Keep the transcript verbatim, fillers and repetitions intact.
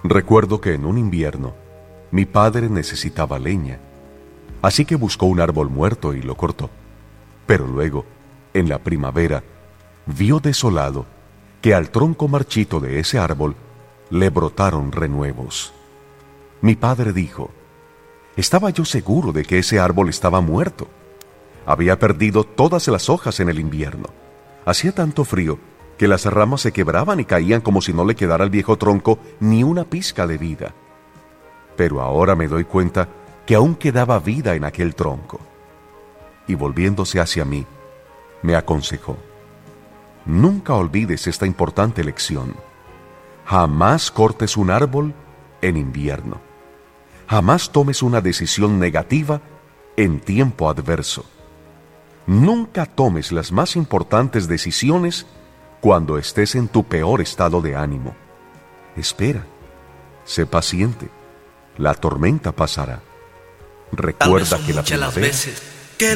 Recuerdo que en un invierno mi padre necesitaba leña, así que buscó un árbol muerto y lo cortó. Pero luego, en la primavera, vio desolado que al tronco marchito de ese árbol le brotaron renuevos. Mi padre dijo: estaba yo seguro de que ese árbol estaba muerto. Había perdido todas las hojas en el invierno. Hacía tanto frío que las ramas se quebraban y caían como si no le quedara al viejo tronco ni una pizca de vida. Pero ahora me doy cuenta que aún quedaba vida en aquel tronco. Y volviéndose hacia mí, me aconsejó: nunca olvides esta importante lección. Jamás cortes un árbol en invierno. Jamás tomes una decisión negativa en tiempo adverso. Nunca tomes las más importantes decisiones cuando estés en tu peor estado de ánimo. Espera, sé paciente, la tormenta pasará. Recuerda que la primavera